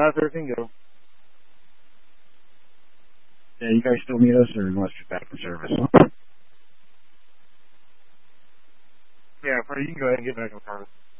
how's everything go? Yeah, you guys still need us, or you want us to get back in service? Yeah, Freddie, you can go ahead and get back in service.